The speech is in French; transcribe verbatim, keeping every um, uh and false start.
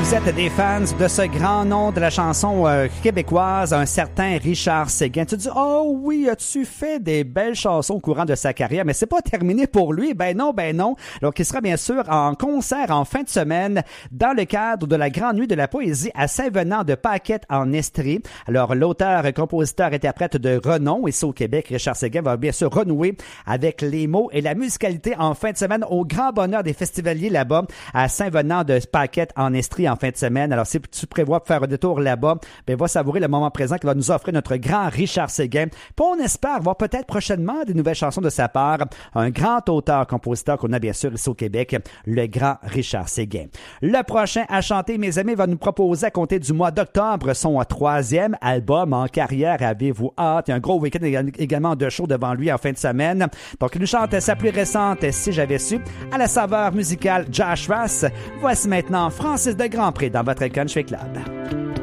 vous êtes des fans de ce grand nom de la chanson euh, québécoise, un certain Richard Séguin, tu te dis « Oh oui, as-tu fait des belles chansons au courant de sa carrière? » Mais c'est pas terminé pour lui. Ben non, ben non. Donc, il sera bien sûr en concert en fin de semaine dans le cadre de la Grande Nuit de la Poésie à Saint-Venant de Paquette en Estrie. Alors, l'auteur, compositeur, interprète de renom ici au Québec, Richard Séguin, va bien sûr renouer avec les mots et la musicalité en fin de semaine au grand bonheur des festivaliers là-bas à Saint-Venant de Paquette en Estrie en fin de semaine. Alors, si tu prévois faire un détour là-bas, ben, va savourer le moment présent qu'il va nous offrir notre grand Richard Séguin. Puis on espère voir peut-être prochainement des nouvelles chansons de sa part. Un grand auteur-compositeur qu'on a bien sûr ici au Québec, le grand Richard Séguin. Le prochain à chanter, mes amis, va nous proposer à compter du mois d'octobre son troisième album en carrière. Avez-vous hâte? Il y a un gros week-end également de show devant lui en fin de semaine. Donc, il nous chante sa plus récente « Si j'avais su » à la saveur musicale Josh Ross. Voici maintenant Francis de Grandpré dans votre Country Club.